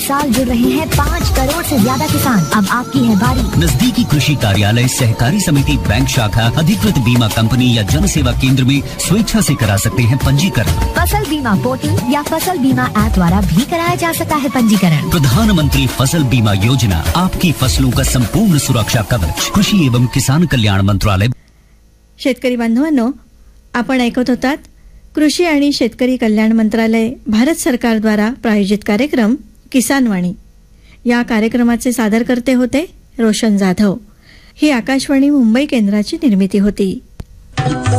साल जुड़ रहे हैं 5 करोड़ से ज्यादा किसान। अब आपकी है बारी। नजदीकी कृषि कार्यालय, सहकारी समिति, बैंक शाखा, अधिकृत बीमा कंपनी या जन सेवा केंद्र में स्वेच्छा से करा सकते हैं पंजीकरण। फसल बीमा पोर्टल या फसल बीमा ऐप द्वारा भी कराया जा सकता है पंजीकरण। प्रधानमंत्री फसल बीमा योजना, आपकी फसलों का संपूर्ण सुरक्षा कवच। कृषि एवं किसान कल्याण मंत्रालय। शेतकरी बांधवांनो, आपण ऐकत होतात कृषी आणि शेतकरी कल्याण मंत्रालय, भारत सरकार द्वारा प्रायोजित कार्यक्रम किसान वाणी। या कार्यक्रमाचे सादरकर्ते होते रोशन जाधव। ही आकाशवाणी मुंबई केंद्राची निर्मिती होती।